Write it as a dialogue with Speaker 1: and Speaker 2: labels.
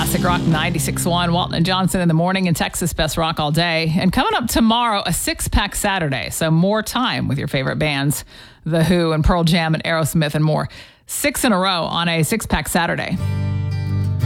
Speaker 1: Classic Rock 96.1. Walton and Johnson in the morning and Texas Best Rock all day. And coming up tomorrow, a six-pack Saturday. So more time with your favorite bands, The Who and Pearl Jam and Aerosmith and more. 6 in a row on a six-pack Saturday.